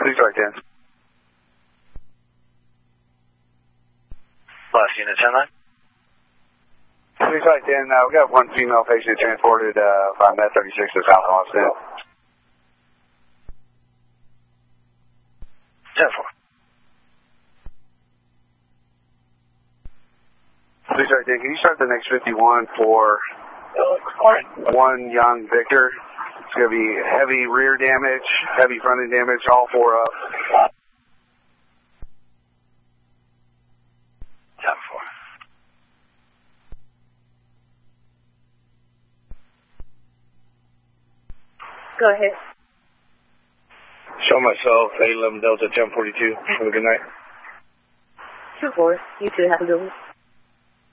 Please right 10. Last unit 10 line. Please right 10. We got one female patient transported by Med 36 to South Austin. 10-4. Please right 10. Can you start the next 51 for one young Victor? It's going to be heavy rear damage, heavy front end damage, all four up. 10-4. Go ahead. Show myself, A11 Delta 1042. Have a good night. 2-4. You too. Have a good one.